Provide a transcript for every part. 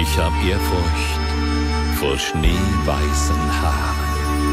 Ich hab Ehrfurcht vor schneeweißen Haaren.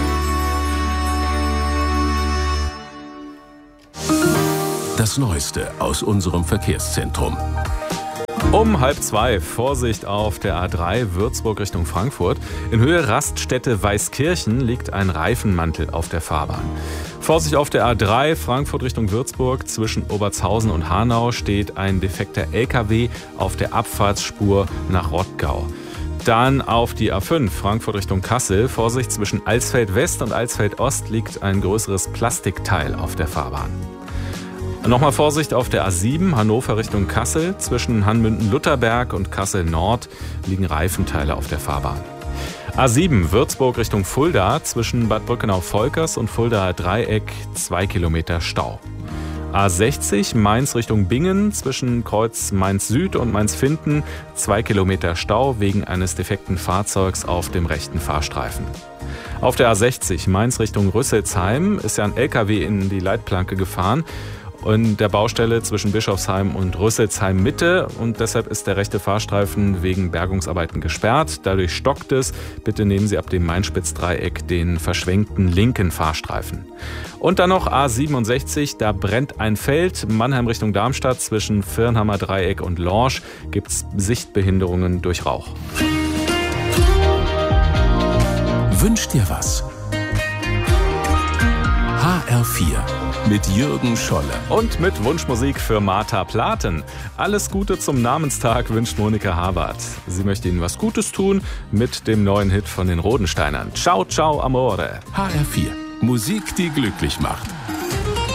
Das Neueste aus unserem Verkehrszentrum. Um 1:30, Vorsicht auf der A3 Würzburg Richtung Frankfurt. In Höhe Raststätte Weißkirchen liegt ein Reifenmantel auf der Fahrbahn. Vorsicht auf der A3 Frankfurt Richtung Würzburg. Zwischen Obertshausen und Hanau steht ein defekter LKW auf der Abfahrtsspur nach Rottgau. Dann auf die A5 Frankfurt Richtung Kassel. Vorsicht, zwischen Alsfeld West und Alsfeld Ost liegt ein größeres Plastikteil auf der Fahrbahn. Nochmal Vorsicht auf der A7 Hannover Richtung Kassel. Zwischen Hanmünden-Lutherberg und Kassel Nord liegen Reifenteile auf der Fahrbahn. A7 Würzburg Richtung Fulda. Zwischen Bad Brückenau-Volkers und Fuldaer Dreieck 2 Kilometer Stau. A60 Mainz Richtung Bingen. Zwischen Kreuz Mainz Süd und Mainz Finden 2 Kilometer Stau wegen eines defekten Fahrzeugs auf dem rechten Fahrstreifen. Auf der A60 Mainz Richtung Rüsselsheim ist ja ein LKW in die Leitplanke gefahren. In der Baustelle zwischen Bischofsheim und Rüsselsheim Mitte und deshalb ist der rechte Fahrstreifen wegen Bergungsarbeiten gesperrt. Dadurch stockt es. Bitte nehmen Sie ab dem Main-Spitz-Dreieck den verschwenkten linken Fahrstreifen. Und dann noch A67, da brennt ein Feld. Mannheim Richtung Darmstadt zwischen Firnhammer Dreieck und Lorsch gibt es Sichtbehinderungen durch Rauch. Wünsch dir was. HR4 mit Jürgen Scholle. Und mit Wunschmusik für Martha Platen. Alles Gute zum Namenstag wünscht Monika Habart. Sie möchte Ihnen was Gutes tun mit dem neuen Hit von den Rodensteinern. Ciao, ciao, amore. HR4. Musik, die glücklich macht.